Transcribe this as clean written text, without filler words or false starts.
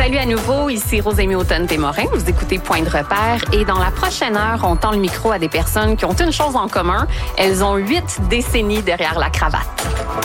Salut à nouveau, ici Rosémie Automne-Desmorin. Vous écoutez Point de repère et dans la prochaine heure, on tend le micro à des personnes qui ont une chose en commun. Elles ont 8 décennies derrière la cravate.